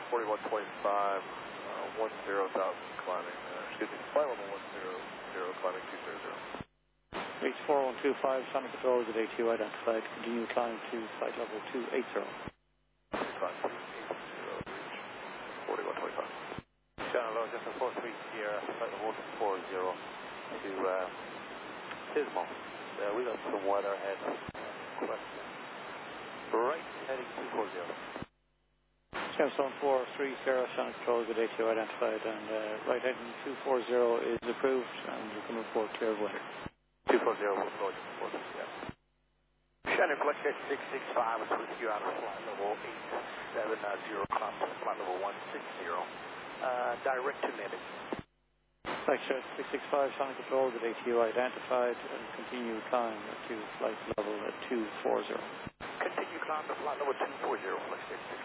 4125, 10,000 climbing, flight level 100, climbing 200. Reach 4125, Sonic Control is at ATU identified. Continue climb to flight level 280. Climb 280, reach 4125. Channel low, just a 43 Sierra, flight level 140 to Pismo. We got some weather ahead. Right, heading 240. Gemstone 43 Sierra, Sonic Control is at ATU identified, and right heading 240 is approved, and you can report clear of weather. 240 will go to 40, yeah. Shannon Fletcher 665 is with you on flight level 870, climb to flight level 160, direct to Nimick. Fletcher 665, Sonic Control is at ATU identified, and continue climb to flight level 240. Continue climb to flight level 240, Fletcher 665.